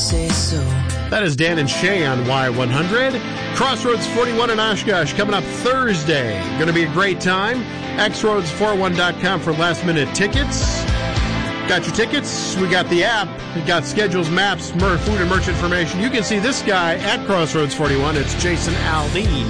say so. That is Dan and Shay on Y100. Crossroads 41 in Oshkosh coming up Thursday. Going to be a great time. xroads41.com for last-minute tickets. Got your tickets? We got the app. We got schedules, maps, food, and merch information. You can see this guy at Crossroads 41. It's Jason Aldean.